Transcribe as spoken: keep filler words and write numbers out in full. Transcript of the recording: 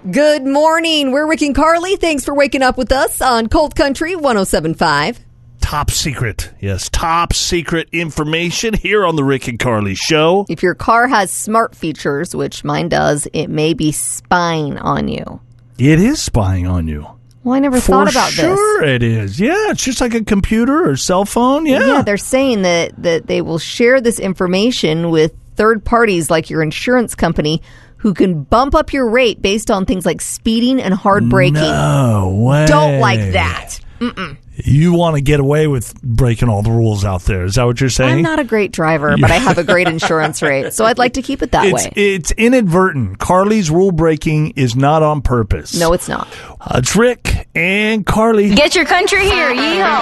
Good morning. We're Rick and Carly. Thanks for waking up with us on Cold Country one oh seven point five. Top secret. Yes, top secret information here on the Rick and Carly Show. If your car has smart features, which mine does, it may be spying on you. It is spying on you. Well, I never For thought about sure this. Sure it is. Yeah, it's just like a computer or cell phone. Yeah. Yeah, they're saying that, that they will share this information with third parties like your insurance company who can bump up your rate based on things like speeding and hard braking. No way. Don't like that. Mm-mm. You want to get away with breaking all the rules out there. Is that what you're saying? I'm not a great driver, but I have a great insurance rate, so I'd like to keep it that it's, way. It's inadvertent. Carly's rule breaking is not on purpose. No, it's not. Uh, it's Rick and Carly. Get your country here. Yeehaw.